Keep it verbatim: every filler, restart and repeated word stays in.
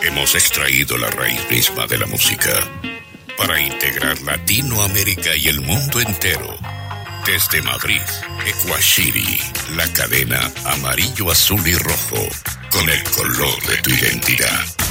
hemos extraído la raíz misma de la música para integrar Latinoamérica y el mundo entero. Desde Madrid, Ecuashiri, la cadena amarillo, azul y rojo, con el color de tu identidad.